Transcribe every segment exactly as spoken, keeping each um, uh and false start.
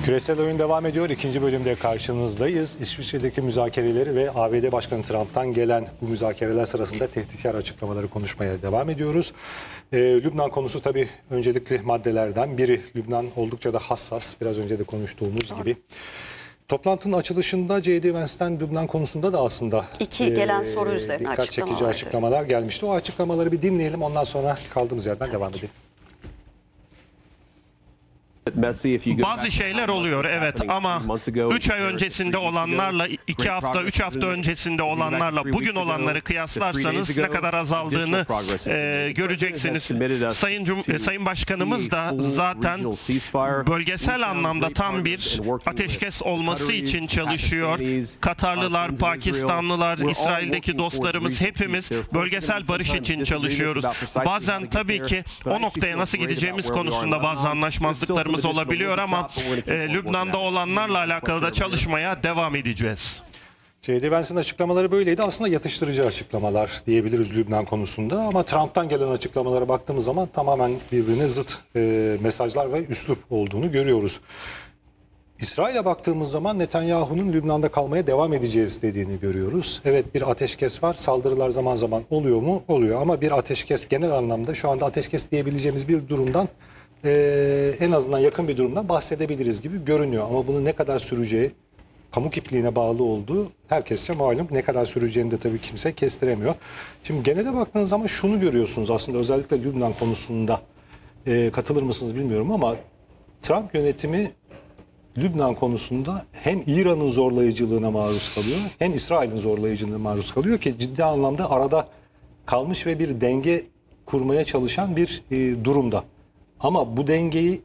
Küresel oyun devam ediyor. İkinci bölümde karşınızdayız. İsviçre'deki müzakereleri ve A B D Başkanı Trump'tan gelen bu müzakereler sırasında tehditkar açıklamaları konuşmaya devam ediyoruz. Ee, Lübnan konusu tabii öncelikli maddelerden biri. Lübnan oldukça da hassas. Biraz önce de konuştuğumuz gibi. Toplantının açılışında J D Vance'ten Lübnan konusunda da aslında iki gelen e, soru üzerine dikkat çekici açıklamalar gelmişti. O açıklamaları bir dinleyelim. Ondan sonra kaldığımız yerden Tabii devam ki. edelim. Bazı şeyler oluyor evet ama üç ay öncesinde olanlarla iki hafta üç hafta öncesinde olanlarla bugün olanları kıyaslarsanız ne kadar azaldığını e, göreceksiniz. Sayın Cum Sayın Başkanımız da zaten bölgesel anlamda tam bir ateşkes olması için çalışıyor. Katarlılar, Pakistanlılar, İsrail'deki dostlarımız hepimiz bölgesel barış için çalışıyoruz. Bazen tabii ki o noktaya nasıl gideceğimiz konusunda bazı anlaşmazlıklarımız olabiliyor ama e, Lübnan'da olanlarla alakalı da çalışmaya devam edeceğiz. J D Vance'ın açıklamaları böyleydi. Aslında yatıştırıcı açıklamalar diyebiliriz Lübnan konusunda. Ama Trump'tan gelen açıklamalara baktığımız zaman tamamen birbirine zıt e, mesajlar ve üslup olduğunu görüyoruz. İsrail'e baktığımız zaman Netanyahu'nun Lübnan'da kalmaya devam edeceğiz dediğini görüyoruz. Evet, bir ateşkes var. Saldırılar zaman zaman oluyor mu? Oluyor. Ama bir ateşkes genel anlamda şu anda ateşkes diyebileceğimiz bir durumdan Ee, en azından yakın bir durumdan bahsedebiliriz gibi görünüyor. Ama bunun ne kadar süreceği, pamuk ipliğine bağlı olduğu herkesçe malum. Ne kadar süreceğini de tabii kimse kestiremiyor. Şimdi genele baktığınız zaman şunu görüyorsunuz aslında, özellikle Lübnan konusunda e, katılır mısınız bilmiyorum ama Trump yönetimi Lübnan konusunda hem İran'ın zorlayıcılığına maruz kalıyor hem İsrail'in zorlayıcılığına maruz kalıyor ki ciddi anlamda arada kalmış ve bir denge kurmaya çalışan bir e, durumda. Ama bu dengeyi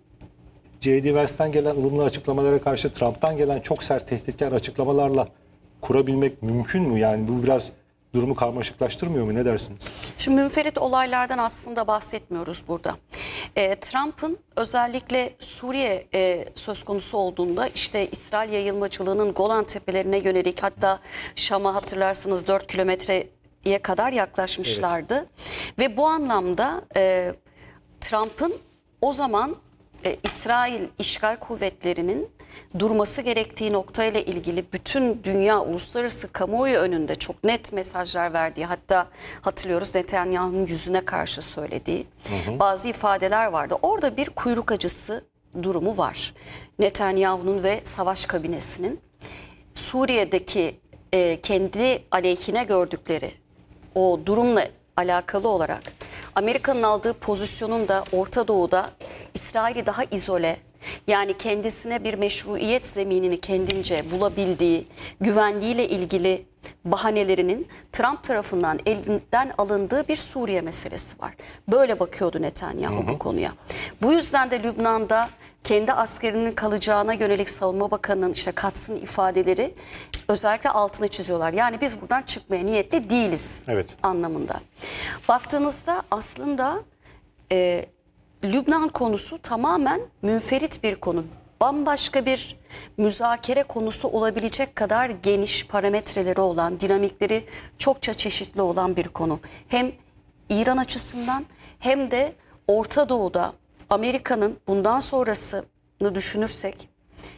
J D Vance'ten gelen ılımlı açıklamalara karşı Trump'tan gelen çok sert tehditkar açıklamalarla kurabilmek mümkün mü? Yani bu biraz durumu karmaşıklaştırmıyor mu? Ne dersiniz? Şimdi münferit olaylardan aslında bahsetmiyoruz burada. E, Trump'ın özellikle Suriye e, söz konusu olduğunda işte İsrail yayılmacılığının Golan Tepelerine yönelik, hatta Şam'a hatırlarsınız dört kilometreye kadar yaklaşmışlardı. Evet. Ve bu anlamda e, Trump'ın o zaman e, İsrail işgal kuvvetlerinin durması gerektiği noktayla ilgili bütün dünya, uluslararası kamuoyu önünde çok net mesajlar verdiği, hatta hatırlıyoruz Netanyahu'nun yüzüne karşı söylediği hı hı. bazı ifadeler vardı. Orada bir kuyruk acısı durumu var. Netanyahu'nun ve savaş kabinesinin Suriye'deki e, kendi aleyhine gördükleri o durumla alakalı olarak Amerika'nın aldığı pozisyonun da Orta Doğu'da İsrail'i daha izole, yani kendisine bir meşruiyet zeminini kendince bulabildiği, güvenliğiyle ilgili bahanelerinin Trump tarafından elinden alındığı bir Suriye meselesi var. Böyle bakıyordu Netanyahu hı hı. bu konuya. Bu yüzden de Lübnan'da kendi askerinin kalacağına yönelik Savunma Bakanı'nın işte katsın ifadeleri özellikle altını çiziyorlar. Yani biz buradan çıkmaya niyetli değiliz evet. anlamında. Baktığınızda aslında e, Lübnan konusu tamamen münferit bir konu. Bambaşka bir müzakere konusu olabilecek kadar geniş parametreleri olan, dinamikleri çokça çeşitli olan bir konu. Hem İran açısından hem de Orta Doğu'da Amerika'nın bundan sonrasını düşünürsek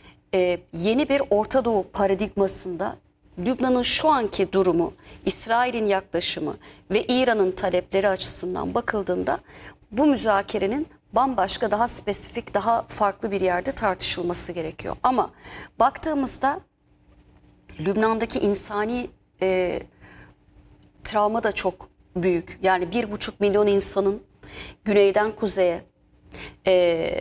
e, yeni bir Orta Doğu paradigmasında Lübnan'ın şu anki durumu, İsrail'in yaklaşımı ve İran'ın talepleri açısından bakıldığında bu müzakerenin bambaşka, daha spesifik, daha farklı bir yerde tartışılması gerekiyor. Ama baktığımızda Lübnan'daki insani e, travma da çok büyük. Yani bir buçuk milyon insanın güneyden kuzeye e,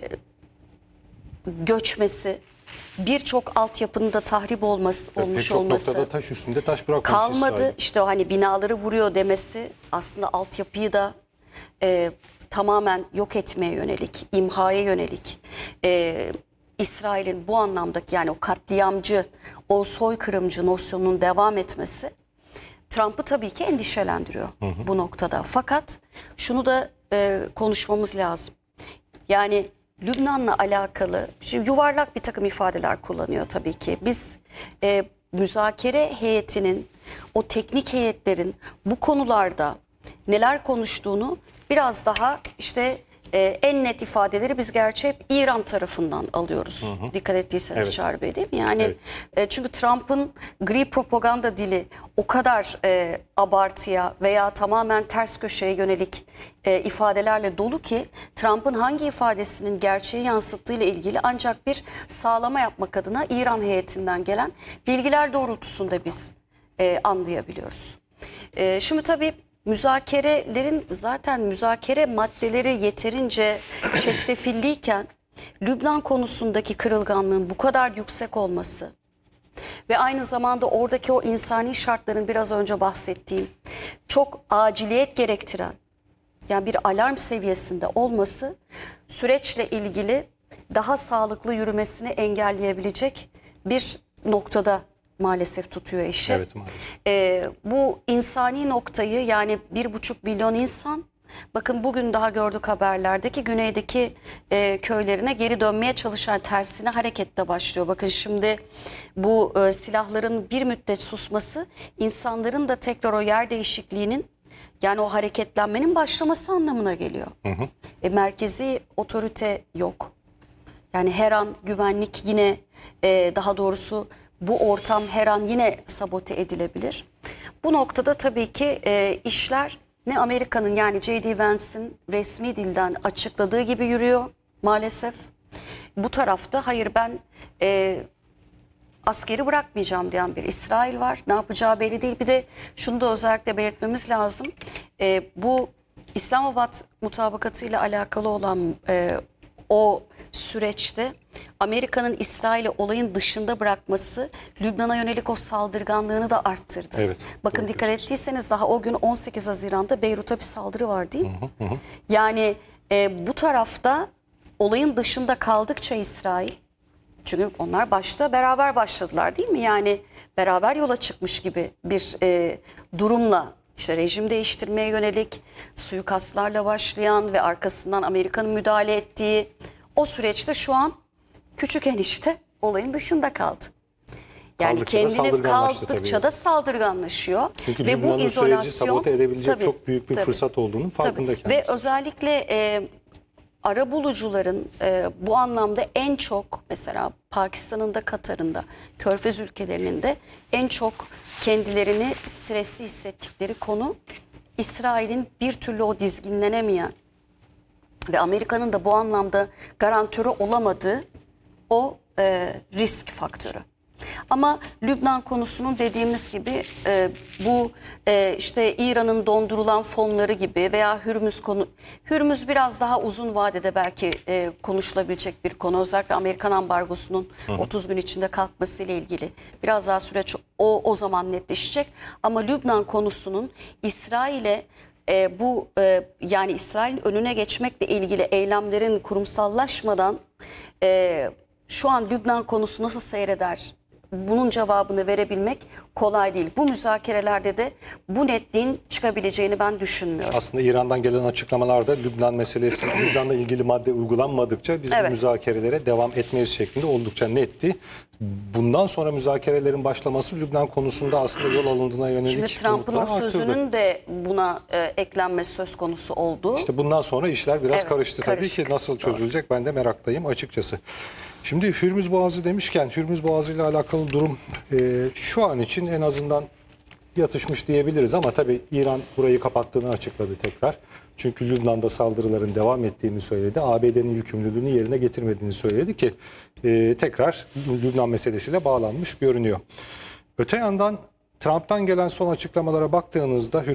göçmesi, birçok altyapının da tahrip olması, evet, olmuş çok olması. Noktada taş üstünde taş bırakmamış kalmadı. İsrail. İşte o hani binaları vuruyor demesi aslında altyapıyı da e, tamamen yok etmeye yönelik, imhaya yönelik. E, İsrail'in bu anlamdaki, yani o katliamcı, o soykırımcı nosyonunun devam etmesi Trump'ı tabii ki endişelendiriyor hı hı. bu noktada. Fakat şunu da e, konuşmamız lazım. Yani Lübnan'la alakalı şimdi yuvarlak bir takım ifadeler kullanıyor tabii ki. Biz e, müzakere heyetinin, o teknik heyetlerin bu konularda neler konuştuğunu biraz daha işte e, en net ifadeleri biz gerçi hep İran tarafından alıyoruz. Hı hı. Dikkat ettiyseniz Evet. Çağrı Bey, değil mi? Yani Evet. e, çünkü Trump'ın gri propaganda dili o kadar e, abartıya veya tamamen ters köşeye yönelik e, ifadelerle dolu ki Trump'ın hangi ifadesinin gerçeği yansıttığıyla ilgili ancak bir sağlama yapmak adına İran heyetinden gelen bilgiler doğrultusunda biz e, anlayabiliyoruz. E, şimdi tabii müzakerelerin zaten müzakere maddeleri yeterince çetrefilliyken Lübnan konusundaki kırılganlığın bu kadar yüksek olması ve aynı zamanda oradaki o insani şartların biraz önce bahsettiğim çok aciliyet gerektiren, yani bir alarm seviyesinde olması süreçle ilgili daha sağlıklı yürümesini engelleyebilecek bir noktada maalesef tutuyor işi. Evet, maalesef. Ee, bu insani noktayı, yani bir buçuk milyon insan, bakın bugün daha gördük haberlerdeki güneydeki e, köylerine geri dönmeye çalışan, tersine harekette başlıyor. Bakın şimdi bu e, silahların bir müddet susması insanların da tekrar o yer değişikliğinin, yani o hareketlenmenin başlaması anlamına geliyor. Hı hı. E, merkezi otorite yok. Yani her an güvenlik yine e, daha doğrusu bu ortam her an yine sabote edilebilir. Bu noktada tabii ki e, işler ne Amerika'nın, yani J D Vance'in resmi dilden açıkladığı gibi yürüyor maalesef. Bu tarafta hayır ben e, askeri bırakmayacağım diyen bir İsrail var. Ne yapacağı belli değil. Bir de şunu da özellikle belirtmemiz lazım. E, bu İslamabad mutabakatı ile alakalı olan e, o süreçte Amerika'nın İsrail'i olayın dışında bırakması Lübnan'a yönelik o saldırganlığını da arttırdı. Evet, bakın doğru dikkat diyorsunuz. ettiyseniz daha o gün on sekiz Haziran'da Beyrut'a bir saldırı var, değil mi? Hı hı hı. Yani e, bu tarafta olayın dışında kaldıkça İsrail, çünkü onlar başta beraber başladılar, değil mi? Yani beraber yola çıkmış gibi bir e, durumla, işte rejim değiştirmeye yönelik suikastlarla başlayan ve arkasından Amerika'nın müdahale ettiği o süreçte şu an küçük enişte olayın dışında kaldı. Yani Kaldıkça da kendini saldırganlaştı kaldıkça tabii. da saldırganlaşıyor. Çünkü ve bu Lübnan'ın süreci izolasyon sabote edebilecek tabii, çok büyük bir tabii, fırsat olduğunun farkında tabii. kendisi. Ve özellikle e, arabulucuların e, bu anlamda en çok, mesela Pakistan'ın da Katar'ın da Körfez ülkelerinin de en çok kendilerini stresli hissettikleri konu İsrail'in bir türlü o dizginlenemeyen ve Amerika'nın da bu anlamda garantörü olamadığı o e, risk faktörü. Ama Lübnan konusunun dediğimiz gibi e, bu e, işte İran'ın dondurulan fonları gibi veya Hürmüz konu, Hürmüz biraz daha uzun vadede belki e, konuşulabilecek bir konu. Özellikle Amerikan ambargosunun hı hı. otuz gün içinde kalkmasıyla ilgili biraz daha süreç o, o zaman netleşecek. Ama Lübnan konusunun İsrail'e e, bu e, yani İsrail'in önüne geçmekle ilgili eylemlerin kurumsallaşmadan e, şu an Lübnan konusu nasıl seyreder? Bunun cevabını verebilmek kolay değil. Bu müzakerelerde de bu netliğin çıkabileceğini ben düşünmüyorum. Aslında İran'dan gelen açıklamalarda Lübnan meselesi, Lübnan'la ilgili madde uygulanmadıkça biz Evet. bu müzakerelere devam etmeyiz şeklinde oldukça netti. Bundan sonra müzakerelerin başlaması Lübnan konusunda aslında yol alındığına yönelik Şimdi Trump'ın o umutlar sözünün arttırdı. de buna e, eklenmesi söz konusu oldu. İşte bundan sonra işler biraz Evet, karıştı tabii karışık. ki. Nasıl çözülecek ben de meraktayım açıkçası. Şimdi Hürmüz Boğazı demişken Hürmüz Boğazı ile alakalı durum e, şu an için en azından yatışmış diyebiliriz ama tabii İran burayı kapattığını açıkladı tekrar. Çünkü Lübnan'da saldırıların devam ettiğini söyledi. A B D'nin yükümlülüğünü yerine getirmediğini söyledi ki e, tekrar Lübnan meselesiyle bağlanmış görünüyor. Öte yandan Trump'tan gelen son açıklamalara baktığınızda